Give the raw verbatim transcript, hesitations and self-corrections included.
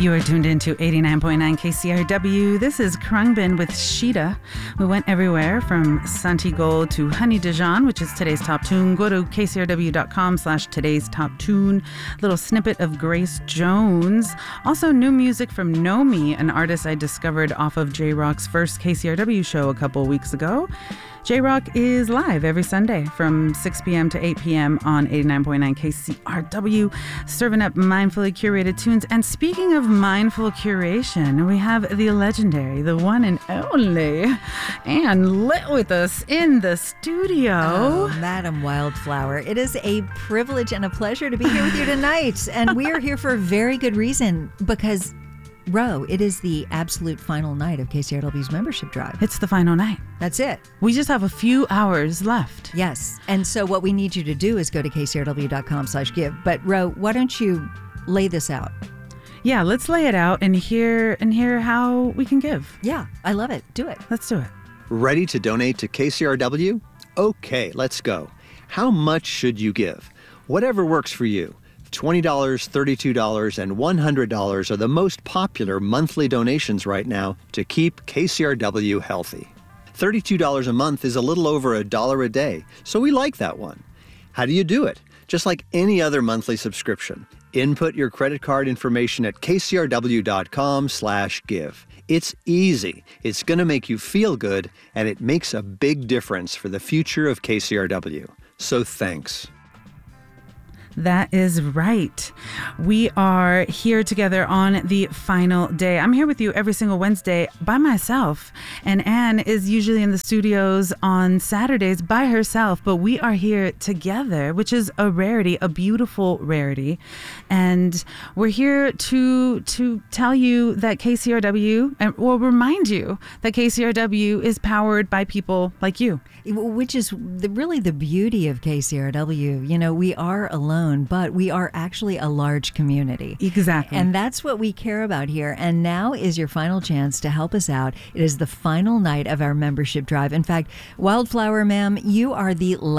You are tuned into eighty-nine point nine K C R W. This is Krungbin with Sheeta. We went everywhere from Santi Gold to Honey Dijon, which is today's top tune. Go to K C R W dot com slash today's top tune. Little snippet of Grace Jones. Also new music from Nomi, an artist I discovered off of J-Rock's first K C R W show a couple weeks ago. J-Rock is live every Sunday from six p.m. to eight p.m. on eighty-nine point nine K C R W, serving up mindfully curated tunes. And speaking of mindful curation, we have the legendary, the one and only, Ann Lit with us in the studio. Oh, Madam Wildflower, it is a privilege and a pleasure to be here with you tonight. And we are here for a very good reason, because Ro, it is the absolute final night of K C R W's membership drive. It's the final night. That's it. We just have a few hours left. Yes. And so what we need you to do is go to K C R W dot com slash give. But Ro, why don't you lay this out? Yeah, let's lay it out and hear and hear how we can give. Yeah, I love it. Do it. Let's do it. Ready to donate to K C R W? Okay, let's go. How much should you give? Whatever works for you. twenty dollars, thirty-two dollars, and one hundred dollars are the most popular monthly donations right now to keep K C R W healthy. thirty-two dollars a month is a little over a dollar a day, so we like that one. How do you do it? Just like any other monthly subscription. Input your credit card information at K C R W dot com slash give. It's easy, it's going to make you feel good, and it makes a big difference for the future of K C R W. So thanks. That is right. We are here together on the final day. I'm here with you every single Wednesday by myself, and Ann is usually in the studios on Saturdays by herself, but we are here together, which is a rarity, a beautiful rarity. And we're here to to tell you that K C R W, and will remind you that K C R W is powered by people like you. Which is the, really the beauty of K C R W. You know, we are alone, but we are actually a large community. Exactly. And that's what we care about here. And now is your final chance to help us out. It is the final night of our membership drive. In fact, Wildflower, ma'am, you are the